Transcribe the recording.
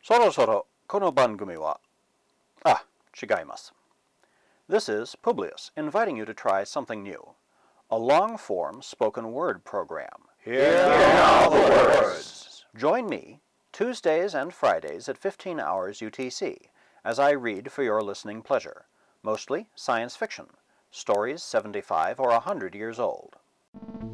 そろそろこの番組は、違います。This is Publius inviting you to try something new. A long-form spoken word program. Hear now the words. Join me Tuesdays and Fridays at 15 hours UTC as I read for your listening pleasure, mostly science fiction, stories 75 or 100 years old.